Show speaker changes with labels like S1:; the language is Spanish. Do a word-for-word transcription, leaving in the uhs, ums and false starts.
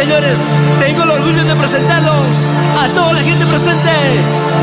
S1: señores, tengo el orgullo de presentarlos a toda la gente presente.